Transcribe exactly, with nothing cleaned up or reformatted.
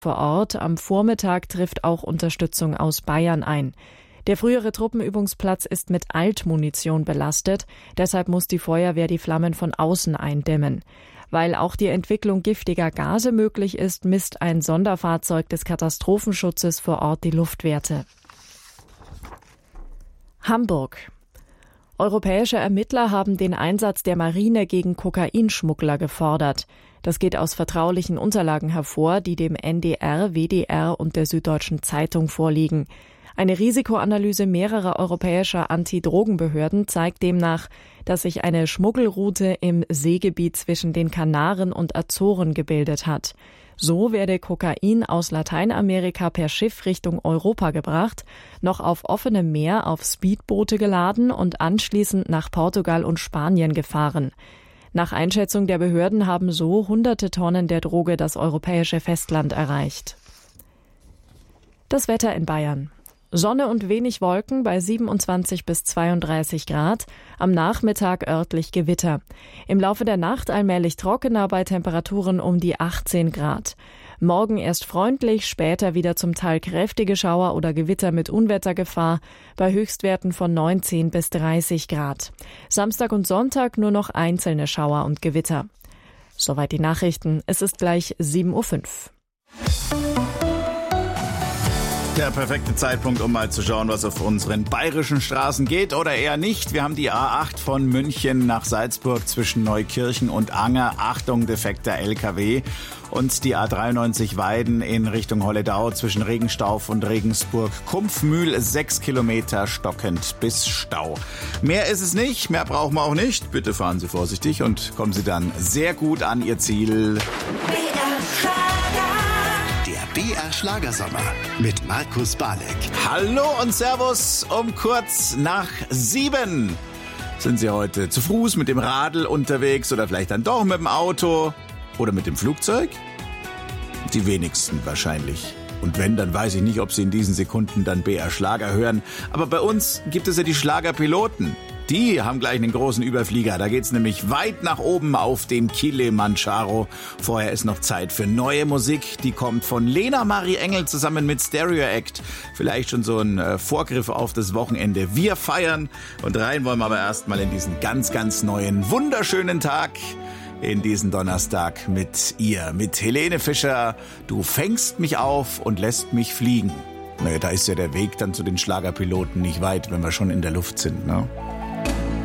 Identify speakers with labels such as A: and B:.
A: vor Ort. Am Vormittag trifft auch Unterstützung aus Bayern ein. Der frühere Truppenübungsplatz ist mit Altmunition belastet, deshalb muss die Feuerwehr die Flammen von außen eindämmen. Weil auch die Entwicklung giftiger Gase möglich ist, misst ein Sonderfahrzeug des Katastrophenschutzes vor Ort die Luftwerte. Hamburg. Europäische Ermittler haben den Einsatz der Marine gegen Kokainschmuggler gefordert. Das geht aus vertraulichen Unterlagen hervor, die dem N D R, W D R und der Süddeutschen Zeitung vorliegen. Eine Risikoanalyse mehrerer europäischer Antidrogenbehörden zeigt demnach, dass sich eine Schmuggelroute im Seegebiet zwischen den Kanaren und Azoren gebildet hat. So werde Kokain aus Lateinamerika per Schiff Richtung Europa gebracht, noch auf offenem Meer auf Speedboote geladen und anschließend nach Portugal und Spanien gefahren. Nach Einschätzung der Behörden haben so hunderte Tonnen der Droge das europäische Festland erreicht. Das Wetter in Bayern. Sonne und wenig Wolken bei siebenundzwanzig bis zweiunddreißig Grad, am Nachmittag örtlich Gewitter. Im Laufe der Nacht allmählich trockener bei Temperaturen um die achtzehn Grad. Morgen erst freundlich, später wieder zum Teil kräftige Schauer oder Gewitter mit Unwettergefahr bei Höchstwerten von neunzehn bis dreißig Grad. Samstag und Sonntag nur noch einzelne Schauer und Gewitter. Soweit die Nachrichten. Es ist gleich sieben Uhr fünf.
B: Der perfekte Zeitpunkt, um mal zu schauen, was auf unseren bayerischen Straßen geht oder eher nicht. Wir haben die A acht von München nach Salzburg zwischen Neukirchen und Anger. Achtung, defekter L K W. Und die A dreiundneunzig Weiden in Richtung Holledau zwischen Regenstauf und Regensburg-Kumpfmühl. Sechs Kilometer stockend bis Stau. Mehr ist es nicht, mehr brauchen wir auch nicht. Bitte fahren Sie vorsichtig und kommen Sie dann sehr gut an Ihr Ziel.
C: B R Schlagersommer mit Markus Balek.
B: Hallo und Servus um kurz nach sieben. Sind Sie heute zu Fuß mit dem Radl unterwegs oder vielleicht dann doch mit dem Auto oder mit dem Flugzeug? Die wenigsten wahrscheinlich. Und wenn, dann weiß ich nicht, ob Sie in diesen Sekunden dann B R Schlager hören. Aber bei uns gibt es ja die Schlagerpiloten. Die haben gleich einen großen Überflieger. Da geht's nämlich weit nach oben auf dem Kilimanjaro. Vorher ist noch Zeit für neue Musik. Die kommt von Lena Marie Engel zusammen mit Stereo Act. Vielleicht schon so ein äh, Vorgriff auf das Wochenende. Wir feiern und rein wollen wir aber erstmal in diesen ganz, ganz neuen, wunderschönen Tag. In diesen Donnerstag mit ihr, mit Helene Fischer. Du fängst mich auf und lässt mich fliegen. Naja, da ist ja der Weg dann zu den Schlagerpiloten nicht weit, wenn wir schon in der Luft sind, ne?